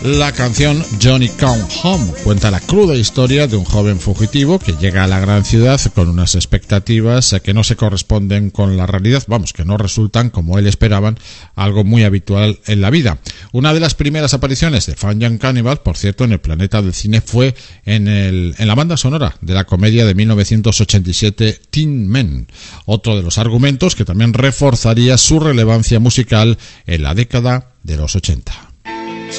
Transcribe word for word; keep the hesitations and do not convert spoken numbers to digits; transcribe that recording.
La canción Johnny Come Home cuenta la cruda historia de un joven fugitivo que llega a la gran ciudad con unas expectativas que no se corresponden con la realidad, vamos, que no resultan como él esperaban, algo muy habitual en la vida. Una de las primeras apariciones de Fun Young Cannibal, por cierto, en el planeta del cine fue en, el, en la banda sonora de la comedia de mil novecientos ochenta y siete Tin Men, otro de los argumentos que también reforzaría su relevancia musical en la década de los ochenta.